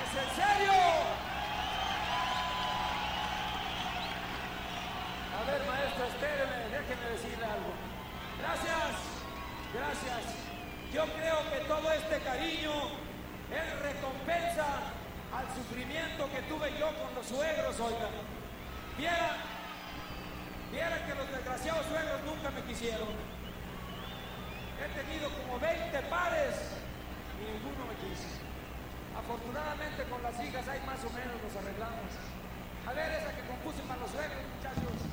¿Es en serio? A ver, maestro, espéreme, déjeme decirle algo. Gracias, gracias. Yo creo que todo este cariño es recompensa al sufrimiento que tuve yo con los suegros, oigan. Vieran que los desgraciados suegros nunca me quisieron. He tenido como 20 pares y ninguno me quiso. Afortunadamente con las hijas ahí más o menos nos arreglamos. A ver, esa que compuse para los suegros, muchachos.